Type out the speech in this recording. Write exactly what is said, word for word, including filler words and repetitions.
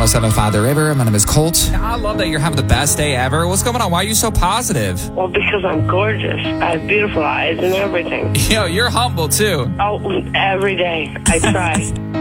oh seven Father River. My name is Colt. I love that you're having the best day ever. What's going on? Why are you so positive? Well, because I'm gorgeous. I have beautiful eyes and everything. Yo, you're humble, too. Oh, every day. I try.